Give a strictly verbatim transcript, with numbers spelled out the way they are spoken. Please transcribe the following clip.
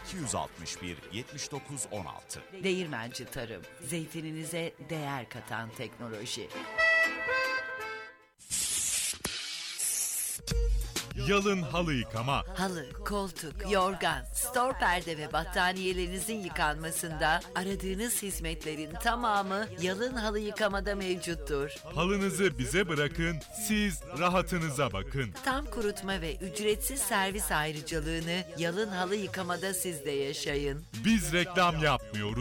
iki yüz altmış bir yetmiş dokuz on altı. Değirmenci Tarım, zeytininize değer katan teknoloji. Yalın halı yıkama. Halı, koltuk, yorgan, stor perde ve battaniyelerinizin yıkanmasında aradığınız hizmetlerin tamamı Yalın Halı Yıkama'da mevcuttur. Halınızı bize bırakın, siz rahatınıza bakın. Tam kurutma ve ücretsiz servis ayrıcalığını Yalın Halı Yıkama'da siz de yaşayın. Biz reklam yapmıyoruz.